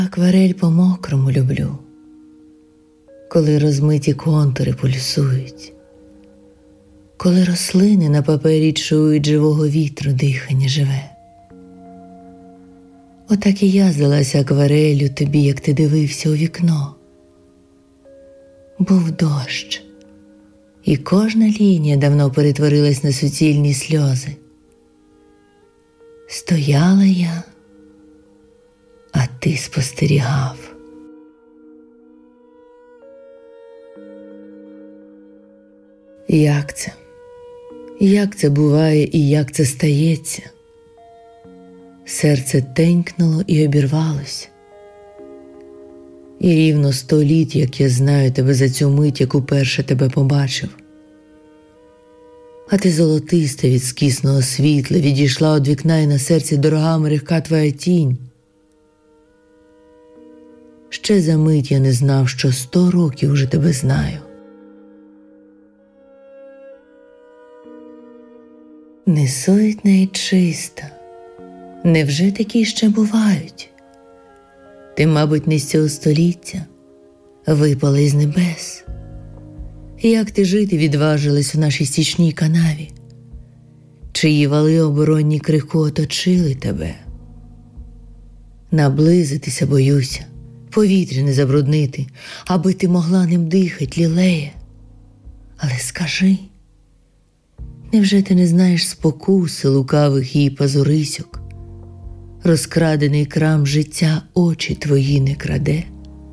Акварель по-мокрому люблю, коли розмиті контури пульсують, коли рослини на папері чують живого вітру дихання живе. Отак і я здалася аквареллю тобі, як ти дивився у вікно. Був дощ, і кожна лінія давно перетворилась на суцільні сльози. Стояла я, а ти спостерігав. Як це? Як це буває і як це стається? Серце тенькнуло і обірвалось. І рівно 100 літ, як я знаю тебе за цю мить, як уперше тебе побачив. А ти золотиста від скісного світла, відійшла од вікна, і на серці дорога мерехка твоя тінь. Ще за мить я не знав, що 100 років уже тебе знаю. Не суетна і чиста, невже такі ще бувають? Ти, мабуть, не з цього століття, випала із небес. Як ти жити відважилась в нашій стічній канаві? Чиї вали оборонні крику оточили тебе? Наблизитися боюся, повітря не забруднити, аби ти могла ним дихать, лілеє. Але скажи, невже ти не знаєш спокуси лукавих її пазурисьок? Розкрадений крам життя очі твої не краде?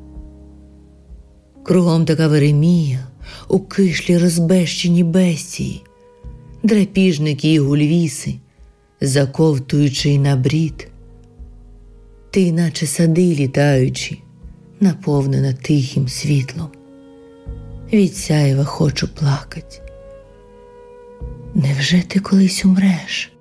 Кругом така веремія, у кишлі розбещені бестії, драпіжники і гульвіси, заковтуючи й на брід. Ти, наче сади літаючі, наповнена тихим світлом. Від сяєва хочу плакать. Невже ти колись умреш?